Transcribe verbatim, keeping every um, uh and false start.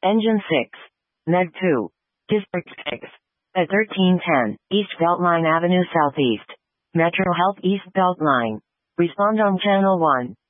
Engine six. Neg two. District six. At thirteen ten, East Beltline Avenue Southeast. Metro Health East Beltline. Respond on Channel one.